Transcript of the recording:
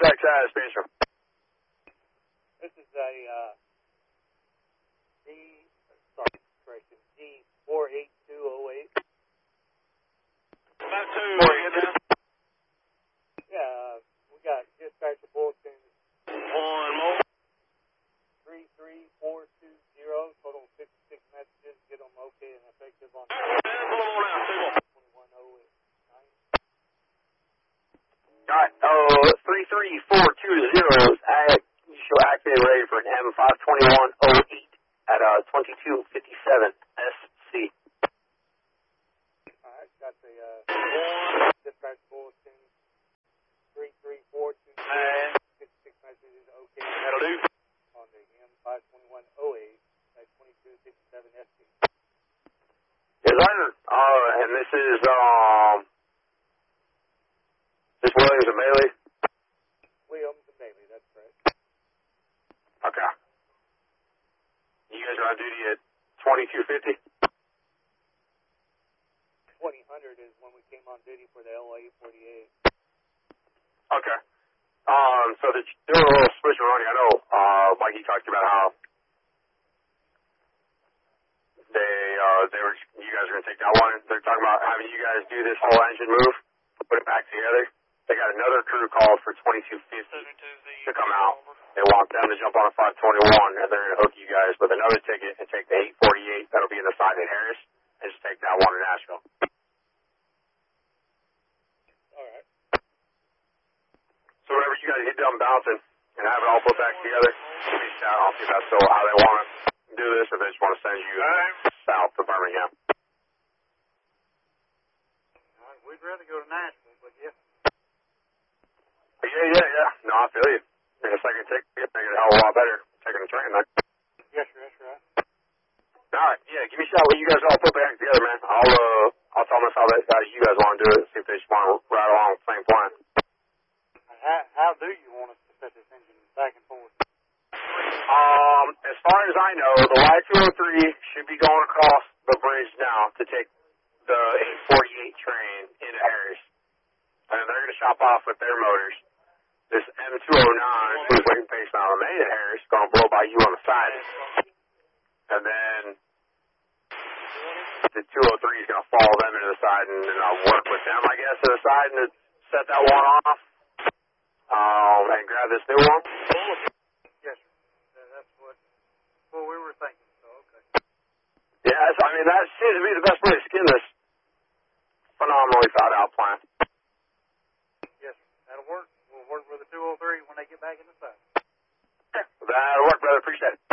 SiriusXM Spatial. This is a G48208. About two. Yeah, we got dispatcher bulletin. One more. 33420, total 56 messages. Get them okay and effective on 2108. Alright, 33420 show active and ready for an M52108 at 2257 SC. Alright, got the dispatch bulletin 33420, 56 messages okay. That'll do. On the M52108 at 2257 SC. Yes, sir. And this is this Williams and Bailey? Williams and Bailey, that's correct. Okay. You guys are on duty at 2250? 2000 is when we came on duty for the LA 48. Okay. So there were a little switch running. I know, Mikey talked about how you guys are going to take that one. They're talking about having you guys do this whole engine move, put it back together. They got another crew called for 2250 to come out. They want them to jump on a 521, and they're going to hook you guys with another ticket and take the 848 that'll be in the side at Harris, and just take that one to Nashville. All right. So whenever you guys get done bouncing and have it all put back together, give me a shout. I'll see if that's still how they want to do this, or they just want to send you south to Birmingham. We'd rather go to Nashville, but yeah. Yeah. No, I feel you. And a second ticket, make it a hell of a lot better taking the train. Yes, sir, that's right. All right, yeah, give me a shout when you guys all put back together, man. I'll tell them how you guys want to do it, see if they just want to ride along with the same plan. How do you want us to set this engine back and forth? As far as I know, the Y203 should be going across the bridge now to take the 848 train into Harris. And they're going to shop off with their motors. This M209, who's waiting patient on the main at Harris, is going to blow by you on the side. And then the 203 is going to follow them into the side, and then I'll work with them, I guess, to the side and to set that one off. And grab this new one. Yes, sir. That's what we were thinking, so okay. Yeah, that seems to be the best way to skin this phenomenally thought out plan. Yes, sir. That'll work. We'll work with the 203 when they get back in the side. That'll work, brother. Appreciate it.